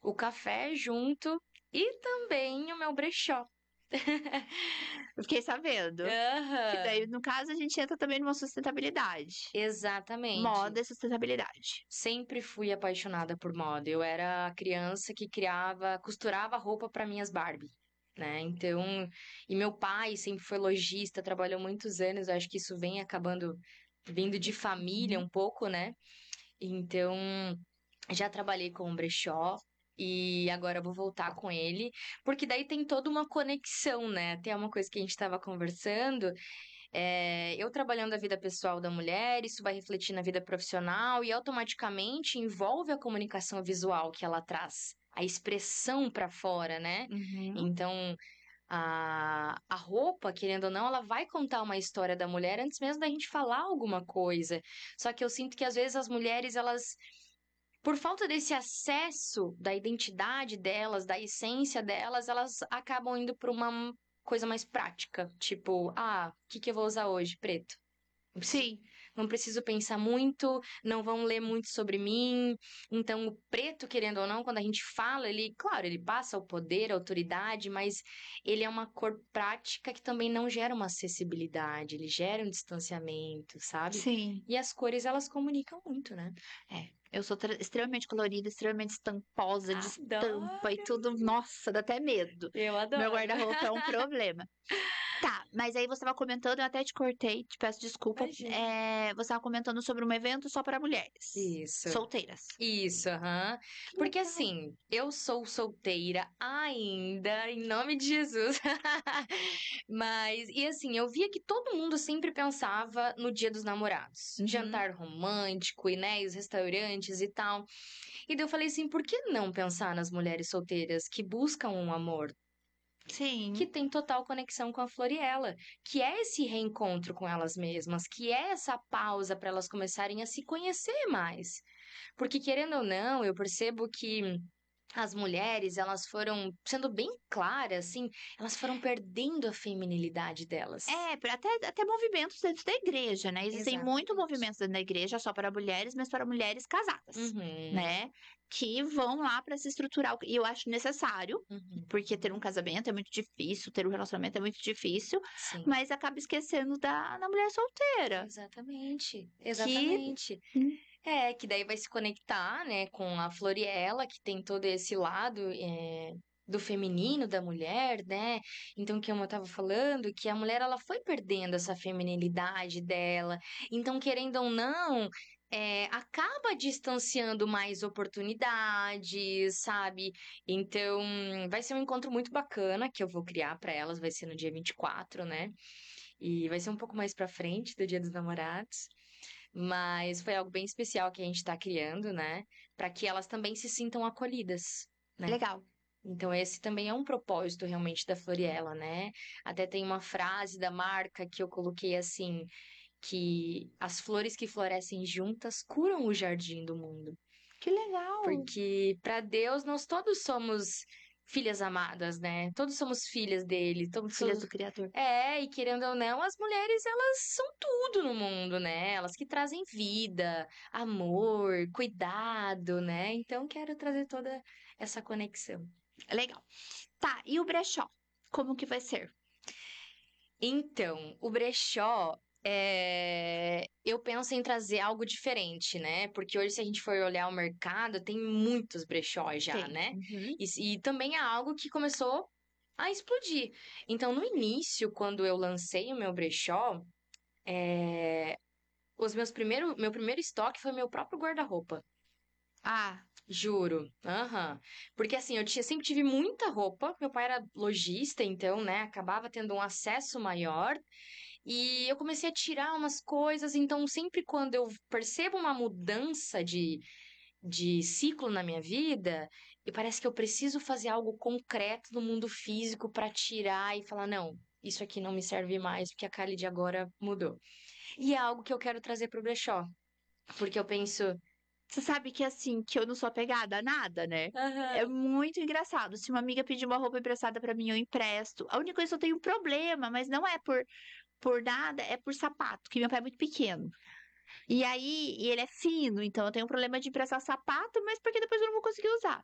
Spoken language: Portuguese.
o café junto e também o meu brechó. Eu fiquei sabendo. Que daí, Aham, no caso, a gente entra também numa sustentabilidade. exatamente. Moda e sustentabilidade. Sempre fui apaixonada por moda. Eu era a criança que criava, costurava roupa para minhas Barbie, né? Então, e meu pai sempre foi lojista, trabalhou muitos anos. Eu acho que isso vem acabando vindo de família Uhum. um pouco, né? Então, já trabalhei com o brechó. E agora eu vou voltar com ele, porque daí tem toda uma conexão, né? Tem uma coisa que a gente estava conversando, eu trabalhando a vida pessoal da mulher, isso vai refletir na vida profissional e automaticamente envolve a comunicação visual que ela traz, a expressão para fora, né? Uhum. Então, a roupa, querendo ou não, ela vai contar uma história da mulher antes mesmo da gente falar alguma coisa. Só que eu sinto que às vezes as mulheres, elas, por falta desse acesso da identidade delas, da essência delas, elas acabam indo para uma coisa mais prática. Tipo, o que que eu vou usar hoje? Preto. Não preciso, Sim, não preciso pensar muito, não vão ler muito sobre mim. Então, o preto, querendo ou não, quando a gente fala, ele, claro, ele passa o poder, a autoridade, mas ele é uma cor prática que também não gera uma acessibilidade, ele gera um distanciamento, sabe? sim. E as cores, elas comunicam muito, né? É. Eu sou extremamente colorida, extremamente estamposa, de estampa e Adoro! tudo. Nossa, dá até medo. Eu Meu adoro. guarda-roupa é um problema. Tá, mas aí você estava comentando, eu até te cortei, te peço desculpa. Imagina. Você estava comentando sobre um evento só para mulheres Isso. solteiras. Isso, aham. Que Porque legal. assim, eu sou solteira ainda, em nome de Jesus. Mas, e assim, eu via que todo mundo sempre pensava no Dia dos Namorados. Uhum. Jantar romântico, e, né, e os restaurantes e tal. E daí eu falei assim, por que não pensar nas mulheres solteiras que buscam um amor? Que Sim, tem total conexão com a Floriela, que é esse reencontro com elas mesmas, que é essa pausa para elas começarem a se conhecer mais. Porque querendo ou não, eu percebo que as mulheres, elas foram sendo bem claras, assim, elas foram perdendo a feminilidade delas. até movimentos dentro da igreja, né? Existem muitos Exatamente. movimentos dentro da igreja só para mulheres, mas para mulheres casadas, Uhum, né? Que vão lá para se estruturar. E eu acho necessário, uhum, porque ter um casamento é muito difícil, ter um relacionamento é muito difícil, sim. mas acaba esquecendo da mulher solteira, Exatamente, que. exatamente. Que daí vai se conectar, né, com a Floriela, que tem todo esse lado do feminino da mulher, né? Então, como eu tava falando, que a mulher ela foi perdendo essa feminilidade dela. Então, querendo ou não, acaba distanciando mais oportunidades, sabe? Então, vai ser um encontro muito bacana que eu vou criar para elas, vai ser no dia 24, né? E vai ser um pouco mais pra frente do Dia dos Namorados. Mas foi algo bem especial que a gente está criando, né? Para que elas também se sintam acolhidas, né? Legal. Então, esse também é um propósito realmente da Floriela, né? Até tem uma frase da marca que eu coloquei assim, que as flores que florescem juntas curam o jardim do mundo. Que legal. Porque para Deus nós todos somos filhas amadas, né? Todos somos filhas dele, todos Filhas somos... do Criador. E querendo ou não, as mulheres, elas são tudo no mundo, né? Elas que trazem vida, amor, cuidado, né? Então quero trazer toda essa conexão. Legal. Tá, e o brechó? Como que vai ser? Então, o brechó, eu penso em trazer algo diferente, né? Porque hoje, se a gente for olhar o mercado, tem muitos brechós já, Tem. né? Uhum. E também é algo que começou a explodir. Então, no início, quando eu lancei o meu brechó, meu primeiro estoque foi meu próprio guarda-roupa. Ah, Juro, aham. Porque assim, sempre tive muita roupa. Meu pai era lojista, então, né, acabava tendo um acesso maior. E eu comecei a tirar umas coisas, então sempre quando eu percebo uma mudança de ciclo na minha vida, e parece que eu preciso fazer algo concreto no mundo físico para tirar e falar, não, isso aqui não me serve mais, porque a Kali de agora mudou. E é algo que eu quero trazer pro brechó, porque eu penso, você sabe que assim, que eu não sou apegada a nada, né? É aham, muito engraçado. Se uma amiga pedir uma roupa emprestada pra mim, eu empresto. A única coisa que eu tenho um problema, mas não é por nada, é por sapato, que meu pé é muito pequeno. E aí, e ele é fino, então eu tenho um problema de emprestar sapato, mas porque depois eu não vou conseguir usar.